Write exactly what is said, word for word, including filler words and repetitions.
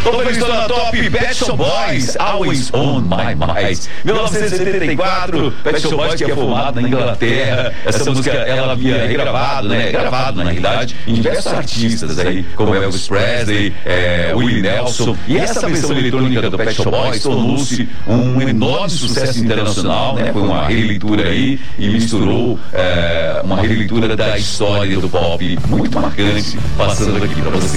Tô feliz, tô na top. Pet Shop Boys, Always on My Mind. mil novecentos e setenta e quatro, Pet Shop Boys, que é formado na Inglaterra. Essa música ela havia regravado, né? Gravado na realidade em diversos artistas aí, como Elvis Presley, é, Willie Nelson. E essa versão eletrônica do Pet Shop Boys tornou-se um enorme sucesso internacional, né? Foi uma releitura aí e misturou é, uma releitura da história do pop muito marcante, passando aqui pra você.